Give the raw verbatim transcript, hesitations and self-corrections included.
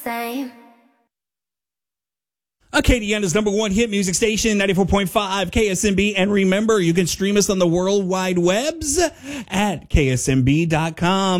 same. Acadiana's number one hit music station, ninety-four point five K S M B. And remember, you can stream us on the World Wide Webs at K S M B dot com.